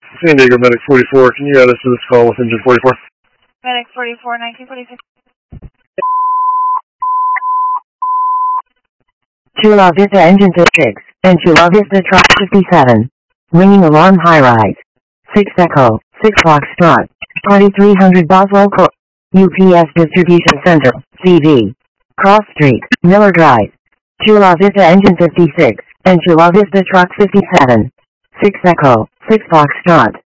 San Diego Medic 44, can you add us to this call with engine 44? Medic 44, 1946. Chula Vista Engine 6, and Chula Vista Truck 57. Ringing alarm high rise. 6 Echo, 6 Foxtrot. Party 300 Boswell Court. UPS Distribution Center, CV. Cross Street, Miller Drive. Chula Vista Engine 56, and Chula Vista Truck 57. 6 Echo, 6 Foxtrot.